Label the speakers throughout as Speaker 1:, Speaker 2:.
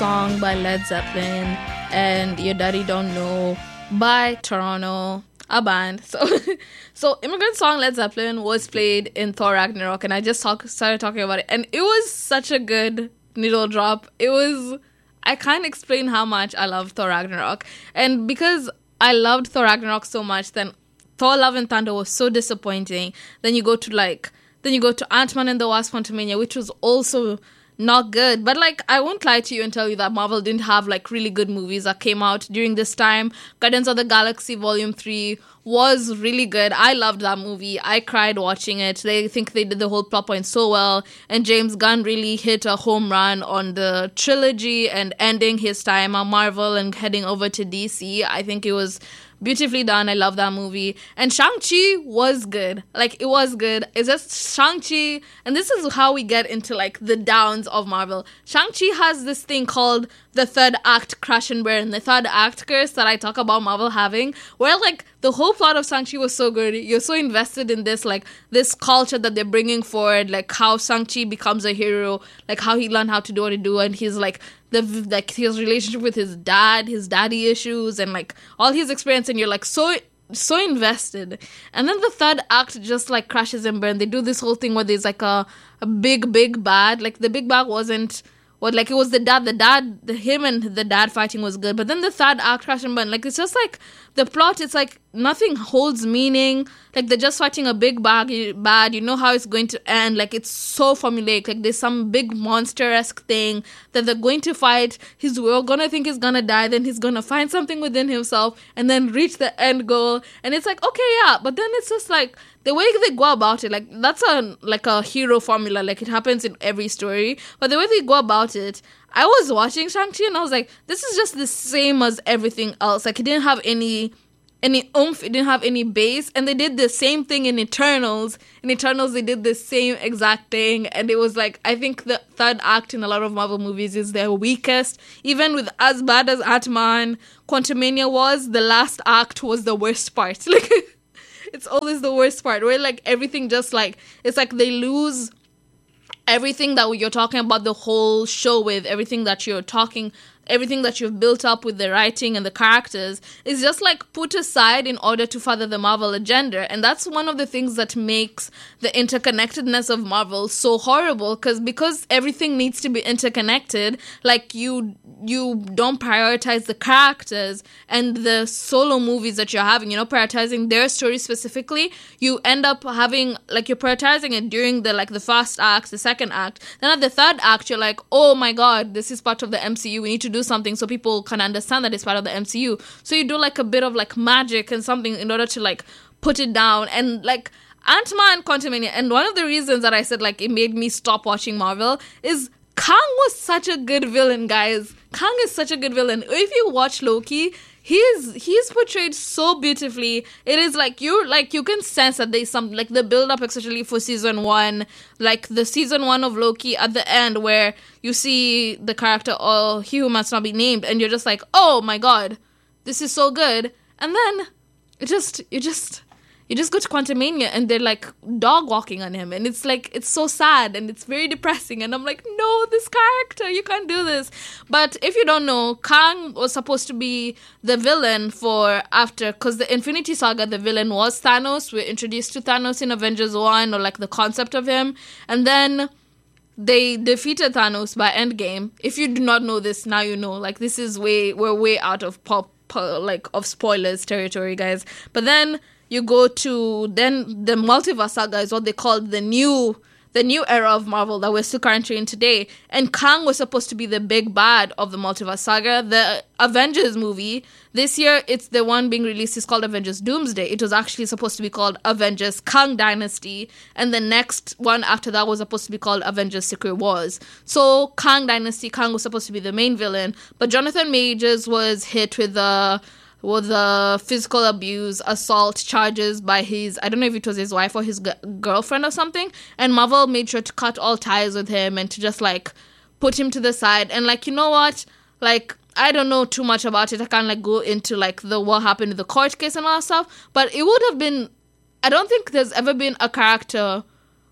Speaker 1: song by Led Zeppelin and Your Daddy Don't Know by Toronto, a band. So Immigrant Song Led Zeppelin was played in Thor Ragnarok, and I just started talking about it, and it was such a good needle drop. I can't explain how much I love Thor Ragnarok. And because I loved Thor Ragnarok so much, then Thor Love and Thunder was so disappointing. Then you go to Ant-Man and the Wasp: Quantumania, which was also not good. But I won't lie to you and tell you that Marvel didn't have really good movies that came out during this time. Guardians of the Galaxy Volume 3 was really good. I loved that movie. I cried watching it. They think they did the whole plot point so well, and James Gunn really hit a home run on the trilogy and ending his time at Marvel and heading over to DC. I think it was beautifully done. I love that movie. And Shang-Chi was good. It was good. It's just Shang-Chi. And this is how we get into, the downs of Marvel. Shang-Chi has this thing called the third act crash and burn, the third act curse that I talk about Marvel having, where, the whole plot of Shang-Chi was so good. You're so invested in this, this culture that they're bringing forward, how Shang-Chi becomes a hero, how he learned how to do what he do, and he's, his relationship with his daddy issues, and all his experience, and you're so invested. And then the third act just crashes and burns. They do this whole thing where there's a big bad. The big bad wasn't what, it was the dad, him and the dad fighting was good, but then the third act crash and burn. It's just the plot, it's nothing holds meaning. They're just fighting a big bad, you know how it's going to end. It's so formulaic. There's some big monster-esque thing that they're going to fight. We're gonna think he's gonna die, then he's gonna find something within himself and then reach the end goal. And it's okay, yeah, but then it's just the way they go about it, that's a hero formula. It happens in every story, but the way they go about it, I was watching Shang-Chi and I was this is just the same as everything else. It didn't have any oomph, it didn't have any base, and they did the same thing in Eternals. In Eternals, they did the same exact thing, and it was I think the third act in a lot of Marvel movies is their weakest. Even with as bad as Ant-Man, Quantumania was, the last act was the worst part. It's always the worst part, where everything just it's they lose everything that you're talking about the whole show with, everything that you've built up with the writing and the characters is just put aside in order to further the Marvel agenda. And that's one of the things that makes the interconnectedness of Marvel so horrible, because everything needs to be interconnected. You don't prioritize the characters and the solo movies that you're having, prioritizing their story specifically. You end up having you're prioritizing it during the first act, the second act. Then at the third act, you're oh my god, this is part of the MCU. We need to do something so people can understand that it's part of the MCU. So you do a bit of magic and something in order to put it down. And Ant-Man Quantumania, and one of the reasons that I said it made me stop watching Marvel is Kang was such a good villain, guys. Kang is such a good villain. If you watch Loki, he's portrayed so beautifully. It is you can sense that there's some the build up, especially for season 1, the season 1 of Loki at the end, where you see the character, he who must not be named, and you're just oh my god, this is so good. And then you just go to Quantumania and they're dog walking on him, and it's it's so sad and it's very depressing, and I'm no, this character, you can't do this. But if you don't know, Kang was supposed to be the villain because the Infinity Saga, the villain was Thanos. We're introduced to Thanos in Avengers 1, or the concept of him, and then they defeated Thanos by Endgame. If you do not know this, now you know. This is we're way out of of spoilers territory, guys. But then you go to the Multiverse Saga is what they call the new era of Marvel that we're still currently in today. And Kang was supposed to be the big bad of the Multiverse Saga. The Avengers movie, this year, it's the one being released, is called Avengers Doomsday. It was actually supposed to be called Avengers Kang Dynasty. And the next one after that was supposed to be called Avengers Secret Wars. So Kang Dynasty, Kang was supposed to be the main villain. But Jonathan Majors was hit with the physical abuse, assault charges by I don't know if it was his wife or his girlfriend or something, and Marvel made sure to cut all ties with him and to just put him to the side. And you know what, I don't know too much about it. I can't go into what happened in the court case and all that stuff, but it would have been, I don't think there's ever been a character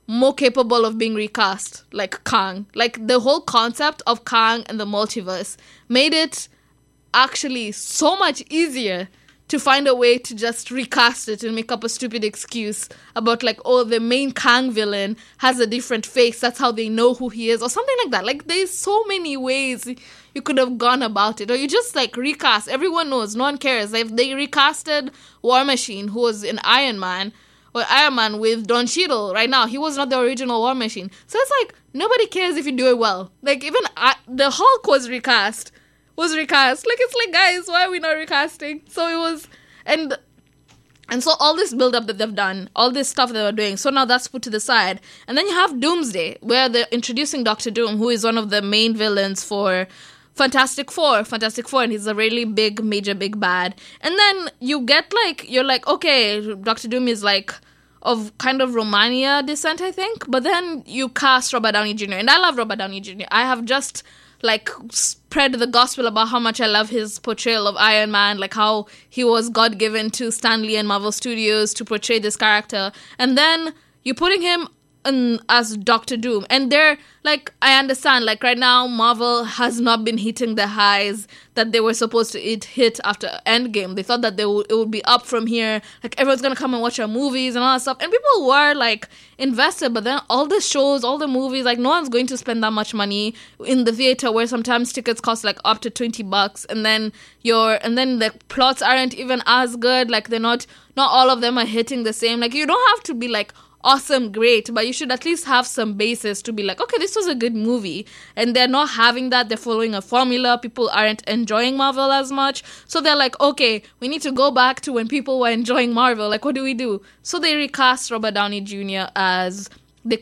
Speaker 1: more capable of being recast, like Kang. Like, the whole concept of Kang and the multiverse made it actually so much easier to find a way to just recast it and make up a stupid excuse about, like, oh, the main Kang villain has a different face, that's how they know who he is, or something like that. Like, there's so many ways you could have gone about it. Or you just, like, recast. Everyone knows. No one cares. If they recasted War Machine, who was in Iron Man, or Iron Man with Don Cheadle right now, he was not the original War Machine. So it's like, nobody cares if you do it well. Like, even the Hulk was recast. Like, it's like, guys, why are we not recasting? So it was, and so all this build-up that they've done, all this stuff that they're doing, so now that's put to the side. And then you have Doomsday, where they're introducing Doctor Doom, who is one of the main villains for Fantastic Four, and he's a really big, major, big bad. And then you get, like, you're like, okay, Doctor Doom is, like, of kind of Romania descent, I think. But then you cast Robert Downey Jr., and I love Robert Downey Jr. I have just, like, spread the gospel about how much I love his portrayal of Iron Man, like how he was God-given to Stan Lee and Marvel Studios to portray this character. And then you're putting him as Doctor Doom. And they're, like, I understand, like, right now, Marvel has not been hitting the highs that they were supposed to hit after Endgame. They thought that it would be up from here. Like, everyone's gonna come and watch our movies and all that stuff. And people were, like, invested. But then all the shows, all the movies, like, no one's going to spend that much money in the theater, where sometimes tickets cost, like, up to $20. And then the plots aren't even as good. Like, not all of them are hitting the same. Like, you don't have to be, like, awesome, great, but you should at least have some basis to be like, okay, this was a good movie. And they're not having that. They're following a formula. People aren't enjoying Marvel as much. So they're like, okay, we need to go back to when people were enjoying Marvel. Like, what do we do? So they recast Robert Downey Jr. as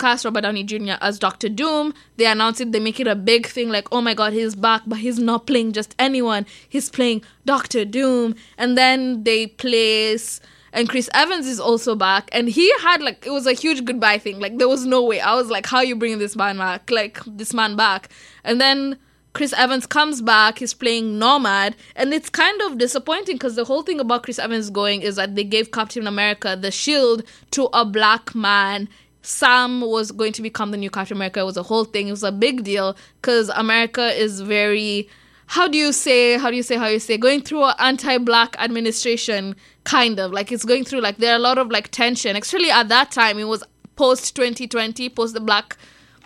Speaker 1: Doctor Doom. They announce it. They make it a big thing. Like, oh my God, he's back, but he's not playing just anyone. He's playing Doctor Doom. And then they place... And Chris Evans is also back. And he had, like, it was a huge goodbye thing. Like, there was no way. I was like, how are you bringing this man back? Like, this man back. And then Chris Evans comes back. He's playing Nomad. And it's kind of disappointing because the whole thing about Chris Evans going is that they gave Captain America the shield to a black man. Sam was going to become the new Captain America. It was a whole thing. It was a big deal because America is very... How do you say, going through an anti-black administration, kind of. Like, it's going through, like, there are a lot of, like, tension. Actually, at that time, it was post-2020, post the Black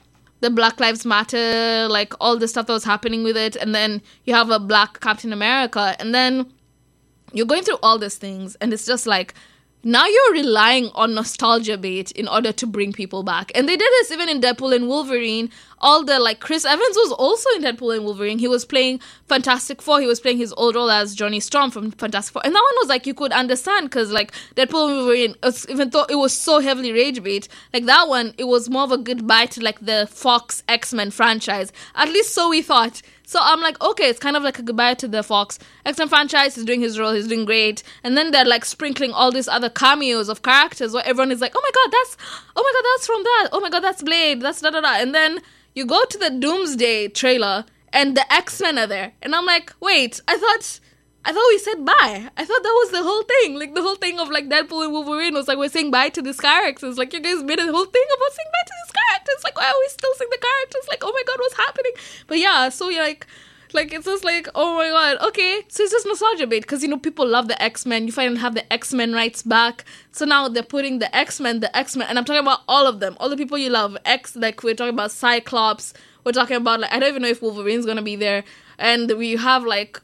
Speaker 1: Lives Matter, like, all the stuff that was happening with it. And then you have a black Captain America. And then you're going through all these things. And it's just, like, now you're relying on nostalgia bait in order to bring people back. And they did this even in Deadpool and Wolverine. Chris Evans was also in Deadpool and Wolverine. He was playing Fantastic Four. He was playing his old role as Johnny Storm from Fantastic Four. And that one was, like, you could understand because, like, Deadpool and Wolverine, even though it was so heavily rage bait, like, that one, it was more of a goodbye to, like, the Fox X-Men franchise. At least so we thought. So I'm like, okay, it's kind of like a goodbye to the Fox X-Men franchise. He's doing his role. He's doing great. And then they're, like, sprinkling all these other cameos of characters where everyone is like, oh my God, that's from that. Oh my God, that's Blade. That's da-da-da. And then you go to the Doomsday trailer and the X-Men are there. And I'm like, wait, I thought we said bye. I thought that was the whole thing. Like, the whole thing of, like, Deadpool and Wolverine was like, we're saying bye to these characters. Like, you guys made a whole thing about saying bye to these characters. Like, why are we still saying the characters? Like, oh my God, what's happening? But yeah, so you're like, it's just like, oh my God, okay. So it's just nostalgia bait because, you know, people love the X-Men. You finally have the X-Men rights back. So now they're putting the X-Men, and I'm talking about all of them. All the people you love. Like, we're talking about Cyclops. We're talking about, like, I don't even know if Wolverine's going to be there. And we have, like,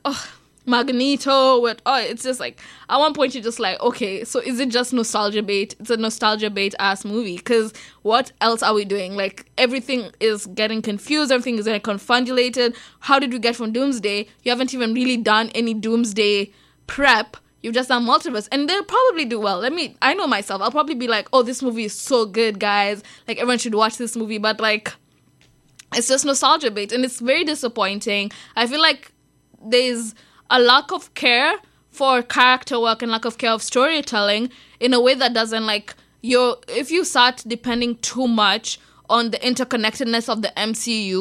Speaker 1: Magneto. It's just like, at one point you're just like, okay, so is it just nostalgia bait? It's a nostalgia bait ass movie because what else are we doing? Like, everything is getting confused, everything is getting confundulated. How did we get from Doomsday? You haven't even really done any Doomsday prep. You've just done Multiverse, and they'll probably do well. I know myself, I'll probably be like, oh, this movie is so good, guys, like, everyone should watch this movie. But, like, it's just nostalgia bait and it's very disappointing. I feel like there's a lack of care for character work and lack of care of storytelling in a way that doesn't, like, if you start depending too much on the interconnectedness of the MCU,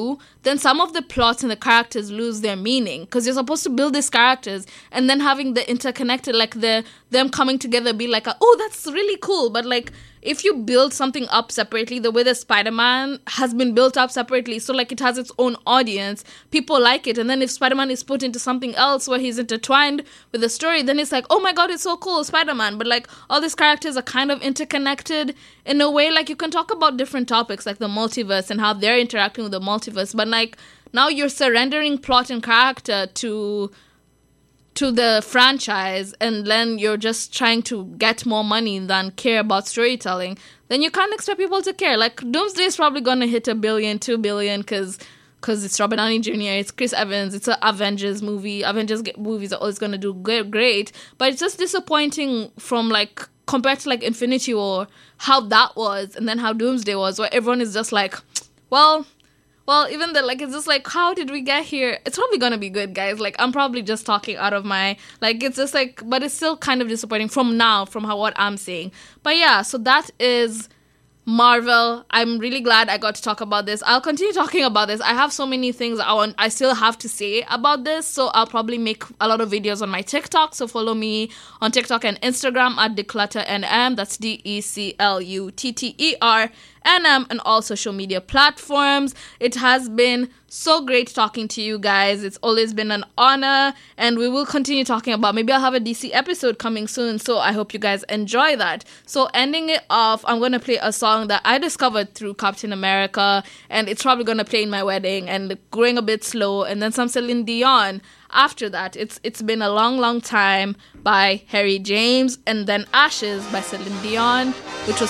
Speaker 1: then some of the plots and the characters lose their meaning, because you're supposed to build these characters and then having the interconnected, like them coming together be like, oh, that's really cool. But like, if you build something up separately, the way that Spider-Man has been built up separately, so like it has its own audience, people like it, and then if Spider-Man is put into something else where he's intertwined with the story, then it's like, oh my god, it's so cool, Spider-Man. But like, all these characters are kind of interconnected in a way. Like, you can talk about different topics like the multiverse and how they're interacting with the multiverse, but like, now you're surrendering plot and character to the franchise, and then you're just trying to get more money than care about storytelling, then you can't expect people to care. Like, Doomsday is probably going to hit $1 billion, $2 billion, because it's Robert Downey Jr., it's Chris Evans, it's an Avengers movie. Avengers movies are always going to do great, but it's just disappointing from, like, compared to, like, Infinity War, how that was, and then how Doomsday was, where everyone is just like, well, even the, like, it's just like, how did we get here? It's probably gonna be good, guys. Like, I'm probably just talking out of my, like, it's just like, but it's still kind of disappointing from what I'm seeing. But yeah, so that is Marvel. I'm really glad I got to talk about this. I'll continue talking about this. I have so many things I still have to say about this, so I'll probably make a lot of videos on my TikTok. So follow me on TikTok and Instagram at DeclutterNM. That's DECLUTTERNM, and all social media platforms. It has been so great talking to you guys. It's always been an honor, and we will continue talking about, maybe I'll have a DC episode coming soon, so I hope you guys enjoy that. So ending it off, I'm going to play a song that I discovered through Captain America, and it's probably going to play in my wedding, and going a bit slow, and then some Celine Dion after that. It's been a long time by Harry James, and then Ashes by Celine Dion, which was